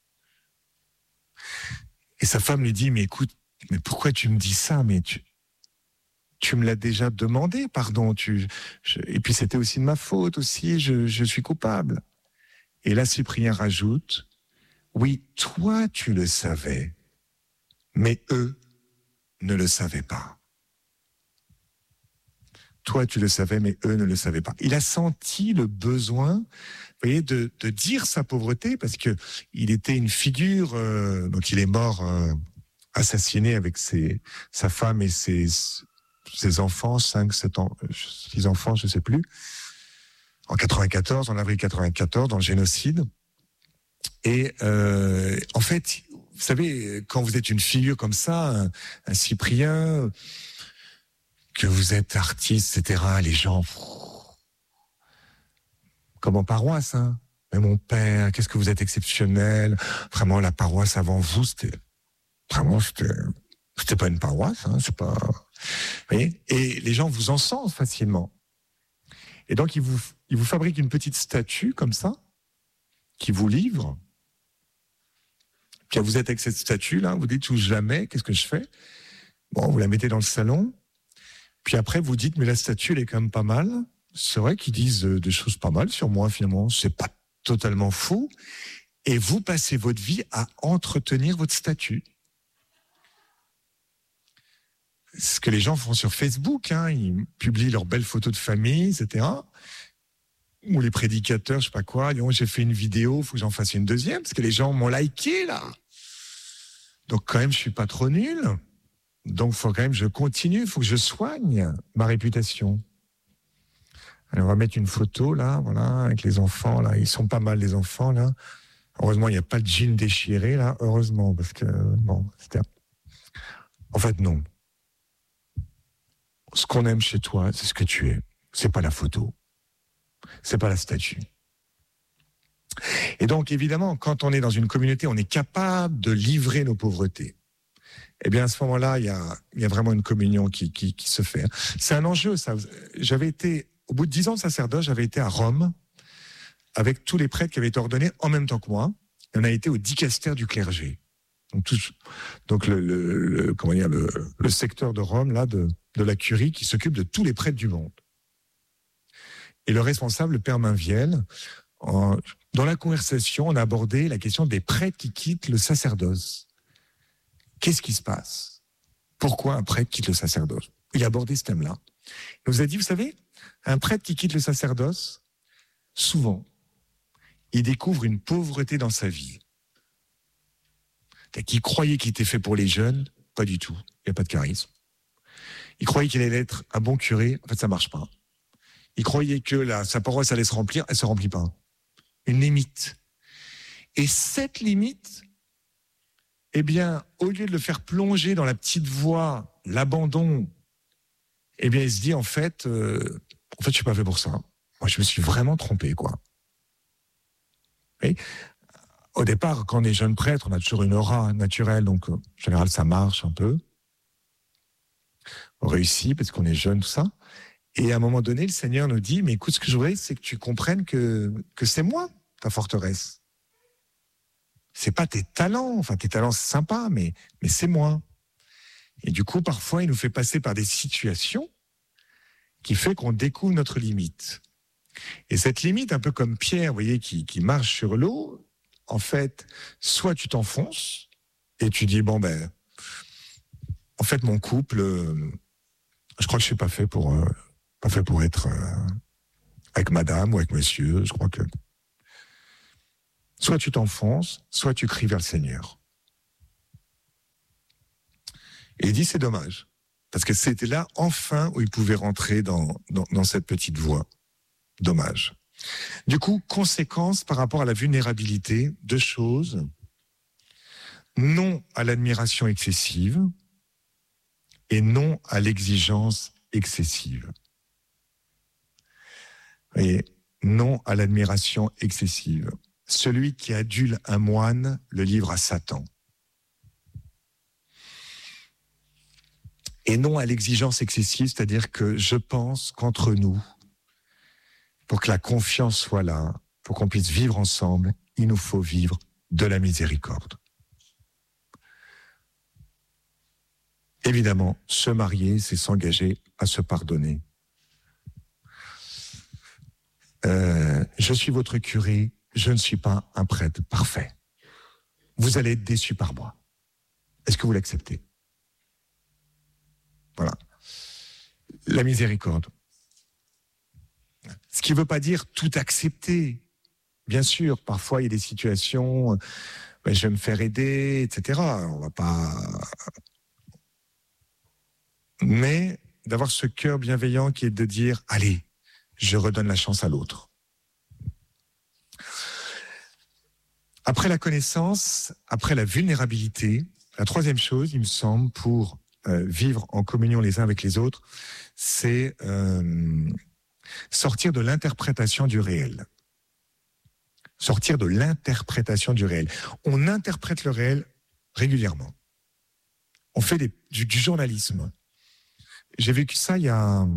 Et sa femme lui dit, mais écoute, mais pourquoi tu me dis ça? Mais tu me l'as déjà demandé, pardon. Et puis c'était aussi de ma faute aussi, je suis coupable. Et là, Cyprien rajoute, oui, toi tu le savais, mais eux ne le savaient pas. Toi tu le savais, mais eux ne le savaient pas. Il a senti le besoin, vous voyez, de dire sa pauvreté, parce que il était une figure, donc il est mort assassiné avec sa femme et ses enfants, 6 enfants, je sais plus, en avril 94, dans le génocide. Et en fait, vous savez, quand vous êtes une figure comme ça, un Cyprien, que vous êtes artiste, etc., les gens, comme en paroisse, hein. Mais mon père, qu'est-ce que vous êtes exceptionnel. Vraiment, la paroisse avant vous, c'était pas une paroisse, hein, c'est pas. Vous voyez, et les gens vous encensent facilement. Et donc, ils vous fabriquent une petite statue comme ça, qui vous livre. Puis vous êtes avec cette statue-là, vous dites tout jamais, qu'est-ce que je fais? Bon, vous la mettez dans le salon. Puis après, vous dites, mais la statue, elle est quand même pas mal. C'est vrai qu'ils disent des choses pas mal sur moi, finalement. C'est pas totalement faux. Et vous passez votre vie à entretenir votre statue. Ce que les gens font sur Facebook, hein, ils publient leurs belles photos de famille, etc. Ou les prédicateurs, je sais pas quoi, j'ai fait une vidéo, faut que j'en fasse une deuxième, parce que les gens m'ont liké, là. Donc quand même, je suis pas trop nul. Donc faut quand même que je continue, faut que je soigne ma réputation. Alors, on va mettre une photo, là, voilà, avec les enfants, là. Ils sont pas mal, les enfants, là. Heureusement, il n'y a pas de jean déchiré, là. Heureusement, parce que, bon, c'était... En fait, non. Ce qu'on aime chez toi, c'est ce que tu es. C'est pas la photo. C'est pas la statue. Et donc, évidemment, quand on est dans une communauté, on est capable de livrer nos pauvretés. Eh bien, à ce moment-là, il y a vraiment une communion qui se fait. C'est un enjeu, ça. Au bout de 10 ans de sacerdoce, j'avais été à Rome avec tous les prêtres qui avaient été ordonnés en même temps que moi. Et on a été au dicaster du clergé. Donc le secteur de Rome, là, de la curie, qui s'occupe de tous les prêtres du monde. Et le responsable, le père Mainviel, dans la conversation, on a abordé la question des prêtres qui quittent le sacerdoce. Qu'est-ce qui se passe? Pourquoi un prêtre quitte le sacerdoce? il a abordé ce thème-là. Il nous a dit, vous savez, un prêtre qui quitte le sacerdoce, souvent, il découvre une pauvreté dans sa vie. Qui croyait qu'il était fait pour les jeunes, pas du tout, il n'y a pas de charisme. Il croyait qu'il allait être un bon curé, en fait ça ne marche pas. Il croyait que sa paroisse allait se remplir, elle ne se remplit pas. Une limite. Et cette limite, eh bien, au lieu de le faire plonger dans la petite voie, l'abandon, eh bien, il se dit, en fait, je suis pas fait pour ça. Moi, je me suis vraiment trompé, quoi. Et au départ, quand on est jeune prêtre, on a toujours une aura naturelle, donc en général, ça marche un peu. On réussit parce qu'on est jeune, tout ça. Et à un moment donné, le Seigneur nous dit, mais écoute, ce que je voudrais, c'est que tu comprennes que c'est moi, ta forteresse. C'est pas tes talents, enfin tes talents c'est sympa, mais c'est moi. Et du coup, parfois, il nous fait passer par des situations qui fait qu'on découvre notre limite. Et cette limite, un peu comme Pierre, vous voyez, qui marche sur l'eau, en fait, soit tu t'enfonces et tu dis, bon ben, en fait, mon couple, je crois que je suis pas fait pour être avec madame ou avec monsieur, je crois que... Soit tu t'enfonces, soit tu cries vers le Seigneur. Et il dit, c'est dommage. Parce que c'était là, enfin, où il pouvait rentrer dans cette petite voie. Dommage. Du coup, conséquence par rapport à la vulnérabilité, deux choses. Non à l'admiration excessive et non à l'exigence excessive. Vous voyez, non à l'admiration excessive. Celui qui adule un moine le livre à Satan. Et non à l'exigence excessive, c'est-à-dire que je pense qu'entre nous, pour que la confiance soit là, pour qu'on puisse vivre ensemble, il nous faut vivre de la miséricorde. Évidemment, se marier, c'est s'engager à se pardonner. Je suis votre curé, je ne suis pas un prêtre parfait. Vous allez être déçus par moi. Est-ce que vous l'acceptez ? Voilà. La miséricorde. Ce qui ne veut pas dire tout accepter. Bien sûr, parfois il y a des situations, je vais me faire aider, etc. On va pas... Mais d'avoir ce cœur bienveillant qui est de dire, allez, je redonne la chance à l'autre. Après la connaissance, après la vulnérabilité, la troisième chose, il me semble, pour vivre en communion les uns avec les autres, c'est sortir de l'interprétation du réel. Sortir de l'interprétation du réel. On interprète le réel régulièrement. On fait du journalisme. J'ai vécu ça il y a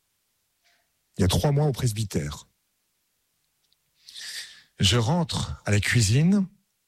3 mois au presbytère. Je rentre à la cuisine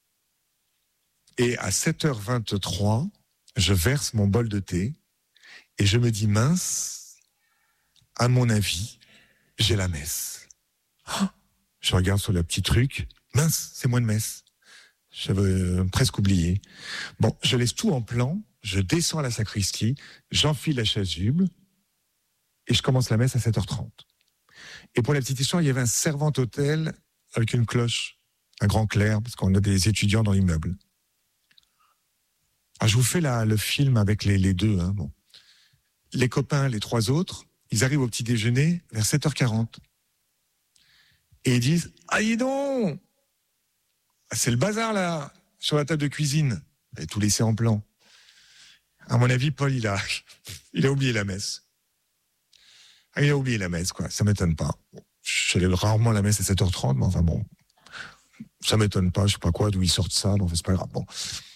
et à 7h23, je verse mon bol de thé et je me dis, mince, à mon avis, j'ai la messe. Je regarde sur le petit truc, mince, c'est moi de messe. J'avais presque oublié. Bon, je laisse tout en plan, je descends à la sacristie, j'enfile la chasuble et je commence la messe à 7h30. Et pour la petite histoire, il y avait un servant-autel avec une cloche, un grand clair, parce qu'on a des étudiants dans l'immeuble. Alors, je vous fais le film avec les deux. Hein, bon. Les copains, les 3 autres, ils arrivent au petit déjeuner vers 7h40. Et ils disent, ah, dis donc, c'est le bazar là, sur la table de cuisine. Et tout laissé en plan. À mon avis, Paul, il a oublié la messe. Ah, il a oublié la messe, quoi. Ça m'étonne pas. J'allais rarement à la messe à 7h30, mais enfin bon, ça m'étonne pas, je sais pas quoi, d'où ils sortent ça, bon, c'est pas grave. Bon.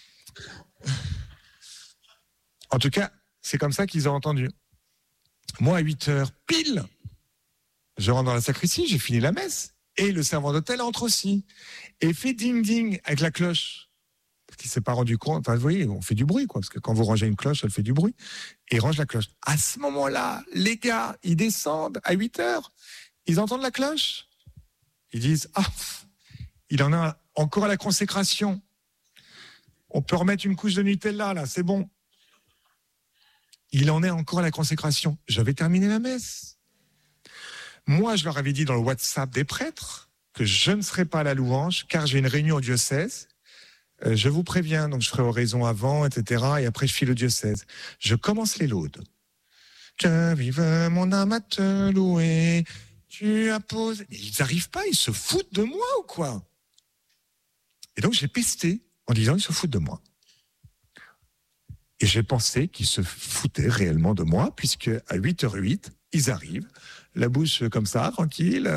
En tout cas, c'est comme ça qu'ils ont entendu. Moi, à 8h, pile, je rentre dans la sacristie, j'ai fini la messe, et le servant d'hôtel entre aussi, et fait ding-ding avec la cloche. Parce qu'il s'est pas rendu compte, enfin, vous voyez, on fait du bruit, quoi, parce que quand vous rangez une cloche, elle fait du bruit, et il range la cloche. À ce moment-là, les gars, ils descendent à 8h, ils entendent la cloche, ils disent, ah, il en a encore à la consécration. On peut remettre une couche de Nutella, là, c'est bon. il en est encore à la consécration. J'avais terminé la messe. Moi, je leur avais dit dans le WhatsApp des prêtres que je ne serais pas à la louange, car j'ai une réunion au diocèse. Je vous préviens, donc je ferai oraison avant, etc. Et après, je file au diocèse. Je commence les laudes. Je vive mon âme à te louer. Tu apposes. Et ils n'arrivent pas, ils se foutent de moi ou quoi? Et donc, j'ai pesté en disant, ils se foutent de moi. Et j'ai pensé qu'ils se foutaient réellement de moi, puisque à 8h08, ils arrivent, la bouche comme ça, tranquille,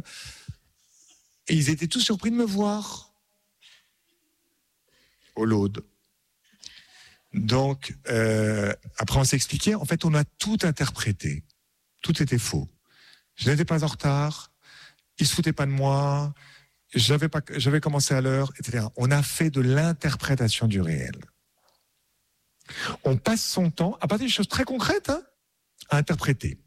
et ils étaient tous surpris de me voir au laude. Donc, après on s'est expliqué, en fait, on a tout interprété. Tout était faux. Je n'étais pas en retard, ils se foutaient pas de moi, j'avais commencé à l'heure, etc. On a fait de l'interprétation du réel. On passe son temps, à partir de choses très concrètes, à interpréter.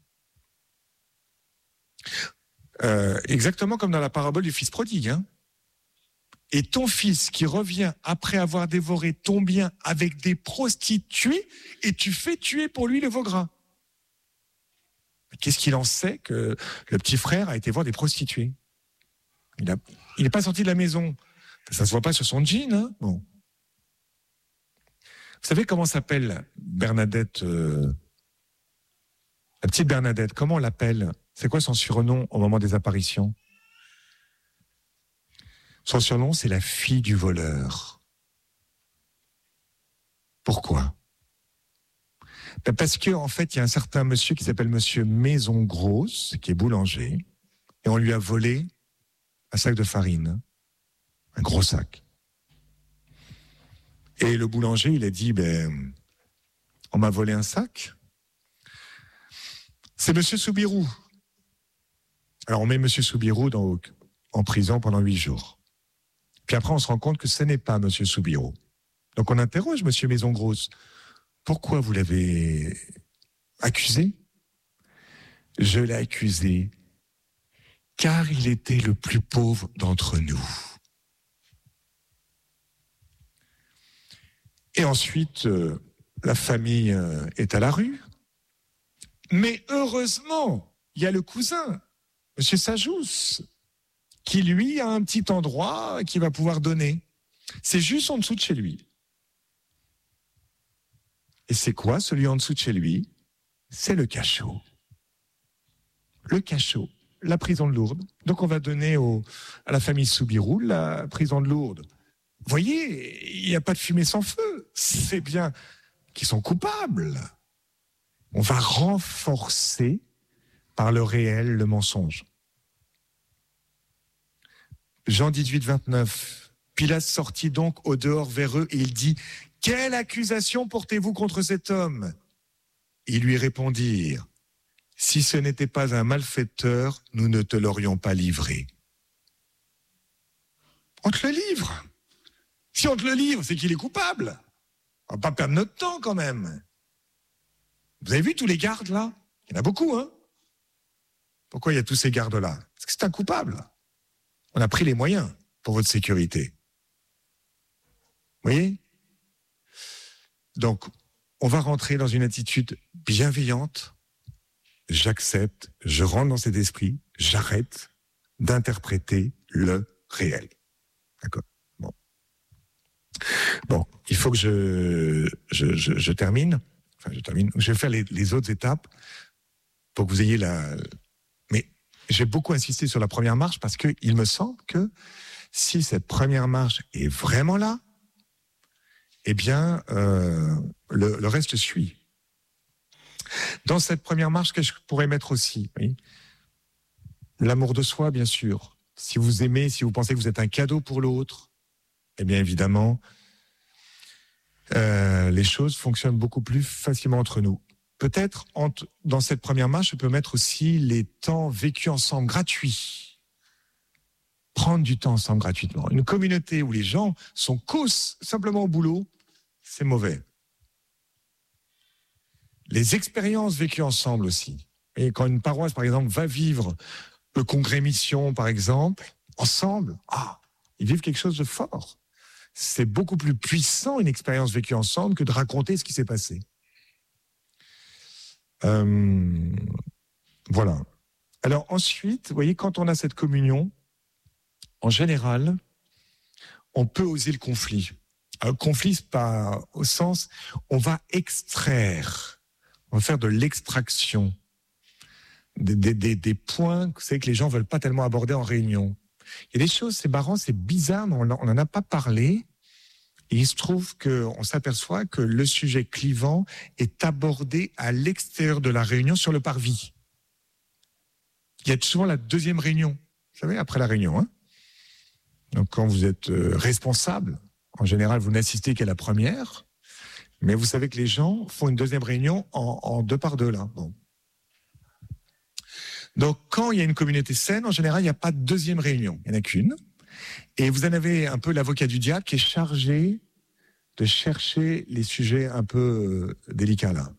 Exactement comme dans la parabole du fils prodigue. Et ton fils qui revient après avoir dévoré ton bien avec des prostituées, et tu fais tuer pour lui le veau gras. Qu'est-ce qu'il en sait que le petit frère a été voir des prostituées? Il n'est pas sorti de la maison. Ça ne se voit pas sur son jean. Bon. Vous savez comment s'appelle Bernadette, la petite Bernadette, comment on l'appelle? C'est quoi son surnom au moment des apparitions? Son surnom, c'est la fille du voleur. Pourquoi? Parce qu'en fait, il y a un certain monsieur qui s'appelle monsieur Maison Grosse, qui est boulanger, et on lui a volé un sac de farine, un gros sac. Et le boulanger, il a dit, on m'a volé un sac. C'est monsieur Soubirou. Alors on met monsieur Soubirou en prison pendant 8 jours. Puis après, on se rend compte que ce n'est pas monsieur Soubirou. Donc on interroge monsieur Maison Grosse. Pourquoi vous l'avez accusé? Je l'ai accusé car il était le plus pauvre d'entre nous. Et ensuite, la famille est à la rue. Mais heureusement, il y a le cousin, monsieur Sajous, qui lui a un petit endroit qui va pouvoir donner. C'est juste en dessous de chez lui. Et c'est quoi celui en dessous de chez lui? C'est le cachot. Le cachot, la prison de Lourdes. Donc on va donner à la famille Soubirou la prison de Lourdes. Vous voyez, il n'y a pas de fumée sans feu. C'est bien qu'ils sont coupables. On va renforcer par le réel le mensonge. Jean 18, 29. Pilate sortit donc au dehors vers eux et il dit: quelle accusation portez-vous contre cet homme? Ils lui répondirent: si ce n'était pas un malfaiteur, nous ne te l'aurions pas livré. On te le livre. Si on te le livre, c'est qu'il est coupable. On va pas perdre notre temps quand même. Vous avez vu tous les gardes là? Il y en a beaucoup, Pourquoi il y a tous ces gardes là? Parce que c'est un coupable. On a pris les moyens pour votre sécurité. Vous voyez? Donc, on va rentrer dans une attitude bienveillante. J'accepte, je rentre dans cet esprit, j'arrête d'interpréter le réel. D'accord? Bon, il faut que je termine. Enfin, je termine. Je vais faire les autres étapes pour que vous ayez Mais j'ai beaucoup insisté sur la première marche parce qu'il me semble que si cette première marche est vraiment là, eh bien, le reste suit. Dans cette première marche, qu'est-ce que je pourrais mettre aussi? Oui, l'amour de soi, bien sûr. Si vous aimez, si vous pensez que vous êtes un cadeau pour l'autre, eh bien, évidemment, les choses fonctionnent beaucoup plus facilement entre nous. Peut-être, dans cette première marche, je peux mettre aussi les temps vécus ensemble gratuits. Prendre du temps ensemble gratuitement. Une communauté où les gens sont causes simplement au boulot, c'est mauvais. Les expériences vécues ensemble aussi. Et quand une paroisse, par exemple, va vivre le congrès mission, par exemple, ensemble, ils vivent quelque chose de fort. C'est beaucoup plus puissant, une expérience vécue ensemble, que de raconter ce qui s'est passé. Voilà. Alors ensuite, vous voyez, quand on a cette communion, en général, on peut oser le conflit. Le conflit, c'est pas au sens, on va extraire, on va faire de l'extraction, des points que les gens veulent pas tellement aborder en réunion. Il y a des choses, c'est marrant, c'est bizarre, mais on n'en a pas parlé. Et il se trouve qu'on s'aperçoit que le sujet clivant est abordé à l'extérieur de la réunion sur le parvis. Il y a souvent la deuxième réunion, vous savez, après la réunion. Hein. Donc quand vous êtes responsable, en général, vous n'assistez qu'à la première, mais vous savez que les gens font une deuxième réunion en deux par deux. Là. Bon. Donc quand il y a une communauté saine, en général, il n'y a pas de deuxième réunion, il n'y en a qu'une. Et vous en avez un peu l'avocat du diable qui est chargé de chercher les sujets un peu délicats là.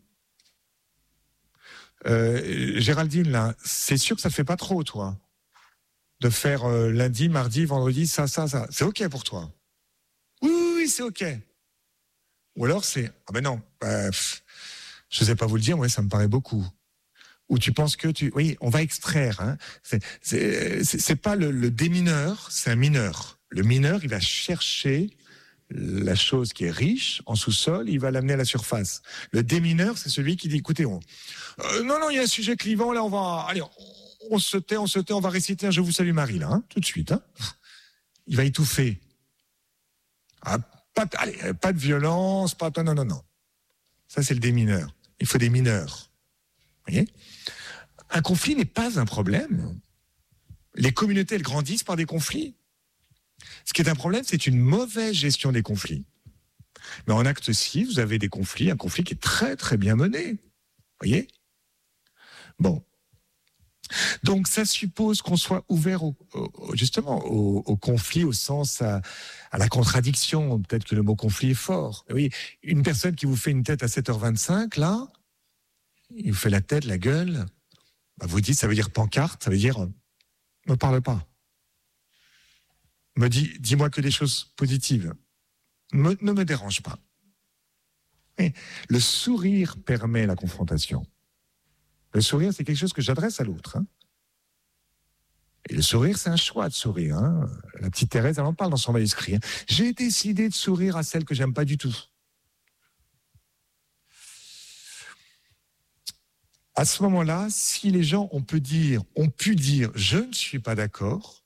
Géraldine, là, c'est sûr que ça ne te fait pas trop, toi, de faire lundi, mardi, vendredi, ça. C'est OK pour toi? Oui, c'est OK. Ou alors c'est, ah ben non, je ne sais pas vous le dire, moi, ça me paraît beaucoup. Ou tu penses que oui, on va extraire. Hein. C'est pas le démineur, c'est un mineur. Le mineur, il va chercher la chose qui est riche en sous-sol, il va l'amener à la surface. Le démineur, c'est celui qui dit, écoutez, non, il y a un sujet clivant, là, on se tait, on va réciter un Je vous salue Marie, là, hein, tout de suite. Hein. Il va étouffer. Ah, pas de violence, non. Ça, c'est le démineur. Il faut des mineurs. Vous voyez ? Un conflit n'est pas un problème. Les communautés, elles grandissent par des conflits. Ce qui est un problème, c'est une mauvaise gestion des conflits. Mais en acte 6, vous avez des conflits, un conflit qui est très, très bien mené. Vous voyez ? Bon. Donc, ça suppose qu'on soit ouvert au conflit, au sens à la contradiction. Peut-être que le mot conflit est fort. Oui, une personne qui vous fait une tête à 7h25, là, il vous fait la tête, la gueule, vous dites, ça veut dire pancarte, ça veut dire ne parle pas. Dis-moi que des choses positives. Ne me dérange pas. Et le sourire permet la confrontation. Le sourire, c'est quelque chose que j'adresse à l'autre. Hein. Et le sourire, c'est un choix de sourire. Hein. La petite Thérèse, elle en parle dans son manuscrit. Hein. J'ai décidé de sourire à celle que j'aime pas du tout. À ce moment-là, si les gens ont pu dire, je ne suis pas d'accord,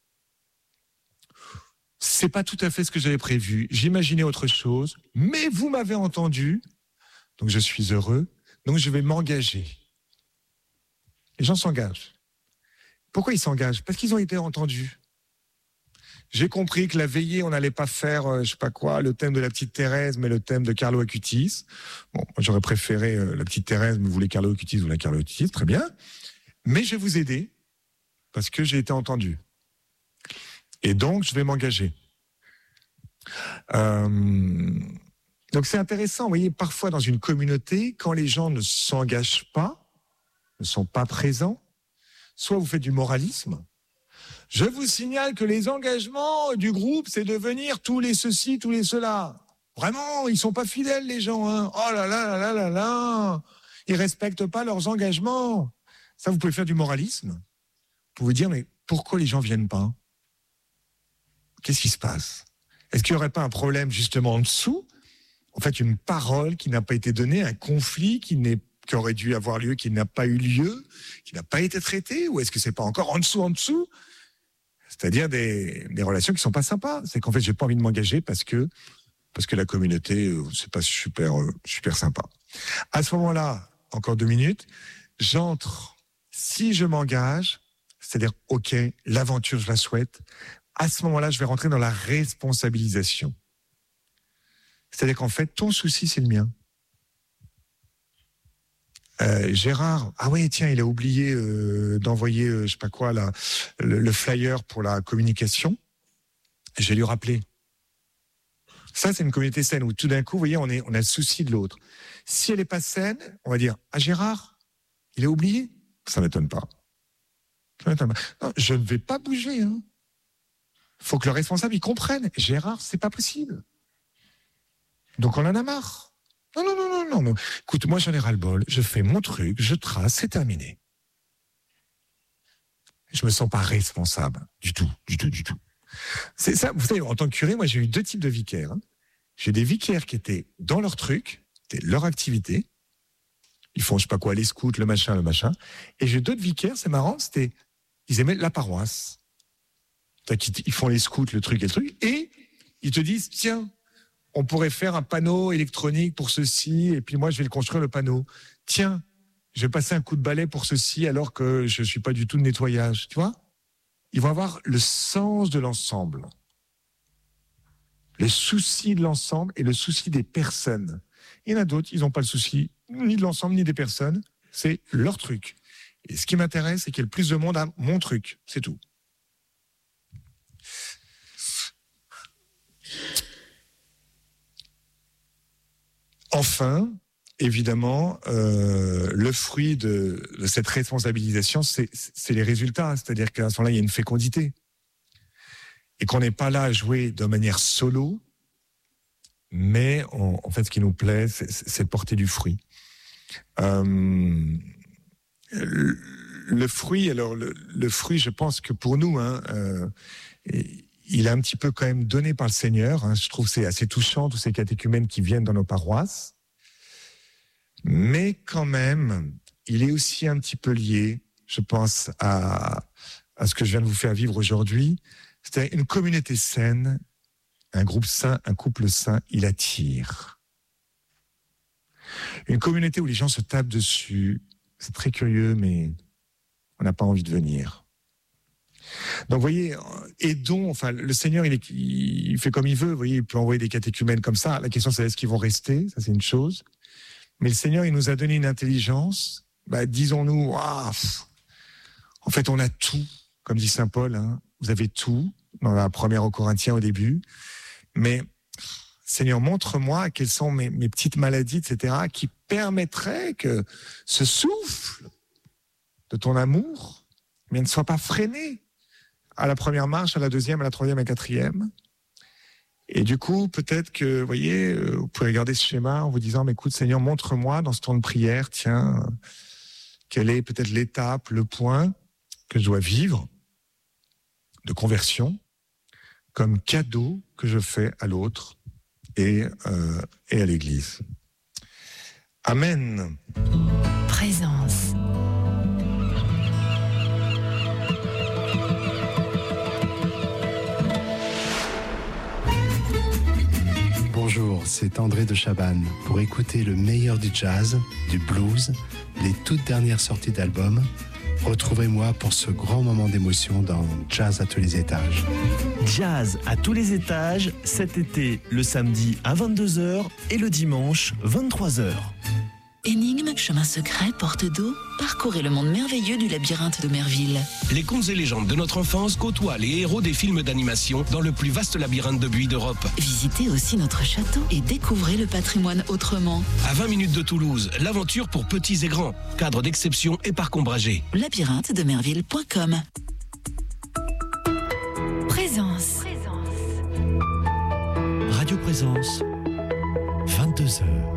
c'est pas tout à fait ce que j'avais prévu, j'imaginais autre chose, mais vous m'avez entendu, donc je suis heureux, donc je vais m'engager. Les gens s'engagent. Pourquoi ils s'engagent ? Parce qu'ils ont été entendus. J'ai compris que la veillée, on n'allait pas faire, je sais pas quoi, le thème de la petite Thérèse, mais le thème de Carlo Acutis. Bon, moi, j'aurais préféré la petite Thérèse, mais vous voulez Carlo Acutis, vous voulez Carlo Acutis, très bien. Mais je vais vous aider, parce que j'ai été entendu. Et donc, je vais m'engager. Donc, c'est intéressant, vous voyez, parfois dans une communauté, quand les gens ne s'engagent pas, ne sont pas présents, soit vous faites du moralisme. Je vous signale que les engagements du groupe, c'est de venir tous les ceci, tous les cela. Vraiment, ils sont pas fidèles, les gens. Hein. Oh là là là là là. Ils respectent pas leurs engagements. Ça, vous pouvez faire du moralisme. Vous pouvez dire, mais pourquoi les gens viennent pas ? Qu'est-ce qui se passe ? Est-ce qu'il n'y aurait pas un problème justement en dessous ? En fait, une parole qui n'a pas été donnée, un conflit qui aurait dû avoir lieu, qui n'a pas eu lieu, qui n'a pas été traité ? Ou est-ce que c'est pas encore en dessous ? C'est-à-dire des relations qui sont pas sympas. C'est qu'en fait, j'ai pas envie de m'engager parce que la communauté, c'est pas super sympa. À ce moment-là, encore 2 minutes, j'entre. Si je m'engage, c'est-à-dire, OK, l'aventure, je la souhaite. À ce moment-là, je vais rentrer dans la responsabilisation. C'est-à-dire qu'en fait, ton souci, c'est le mien. Gérard, ah ouais, tiens, il a oublié d'envoyer, je sais pas quoi, le flyer pour la communication. Je vais lui rappeler. Ça, c'est une communauté saine où tout d'un coup, vous voyez, on a le souci de l'autre. Si elle n'est pas saine, on va dire, ah Gérard, il a oublié. Ça m'étonne pas. Non, je ne vais pas bouger. Hein. Faut que le responsable, il comprenne. Gérard, c'est pas possible. Donc on en a marre. Non. Écoute, moi, j'en ai ras-le-bol. Je fais mon truc, je trace, c'est terminé. Je me sens pas responsable. Du tout. C'est ça, vous savez, en tant que curé, moi, j'ai eu 2 types de vicaires. J'ai des vicaires qui étaient dans leur truc, c'était leur activité. Ils font, je sais pas quoi, les scouts, le machin. Et j'ai d'autres vicaires, c'est marrant, ils aimaient la paroisse. Ils font les scouts, le truc, et ils te disent, tiens, on pourrait faire un panneau électronique pour ceci, et puis moi, je vais le construire, le panneau. Tiens, je vais passer un coup de balai pour ceci, alors que je suis pas du tout de nettoyage, tu vois? Ils vont avoir le sens de l'ensemble. Le souci de l'ensemble et le souci des personnes. Il y en a d'autres, ils n'ont pas le souci ni de l'ensemble, ni des personnes. C'est leur truc. Et ce qui m'intéresse, c'est qu'il y ait le plus de monde à mon truc. C'est tout. Enfin, évidemment, le fruit de cette responsabilisation, c'est les résultats. C'est-à-dire qu'à ce moment-là, il y a une fécondité. Et qu'on n'est pas là à jouer de manière solo, mais en fait, ce qui nous plaît, c'est de porter du fruit. Le fruit, alors le fruit, je pense que pour nous, il est un petit peu quand même donné par le Seigneur. Je trouve que c'est assez touchant, tous ces catéchumènes qui viennent dans nos paroisses. Mais quand même, il est aussi un petit peu lié, je pense, à ce que je viens de vous faire vivre aujourd'hui. C'est une communauté saine, un groupe sain, un couple sain, il attire. Une communauté où les gens se tapent dessus, c'est très curieux, mais on n'a pas envie de venir. Donc, vous voyez, aidons, enfin, le Seigneur, il fait comme il veut, vous voyez, il peut envoyer des catéchumènes comme ça. La question, c'est est-ce qu'ils vont rester? Ça, c'est une chose. Mais le Seigneur, il nous a donné une intelligence. Disons-nous, en fait, on a tout, comme dit saint Paul, vous avez tout, dans la première aux Corinthiens au début. Mais, Seigneur, montre-moi quelles sont mes petites maladies, etc., qui permettraient que ce souffle de ton amour ne soit pas freiné à la première marche, à la deuxième, à la troisième, à la quatrième. Et du coup, peut-être que, vous voyez, vous pouvez regarder ce schéma en vous disant, mais écoute, Seigneur, montre-moi dans ce temps de prière, tiens, quelle est peut-être l'étape, le point que je dois vivre de conversion comme cadeau que je fais à l'autre et à l'Église. Amen. Présence. Bonjour, c'est André de Chabannes. Pour écouter le meilleur du jazz, du blues, les toutes dernières sorties d'albums, retrouvez-moi pour ce grand moment d'émotion dans Jazz à tous les étages. Jazz à tous les étages, cet été, le samedi à 22h et le dimanche 23h. Énigmes, chemins secrets, portes d'eau, parcourez le monde merveilleux du labyrinthe de Merville. Les contes et légendes de notre enfance côtoient les héros des films d'animation dans le plus vaste labyrinthe de buis d'Europe. Visitez aussi notre château et découvrez le patrimoine autrement. À 20 minutes de Toulouse, l'aventure pour petits et grands. Cadre d'exception et parc ombragé. labyrinthe-de-merville.com. Présence. Radio Présence, 22h.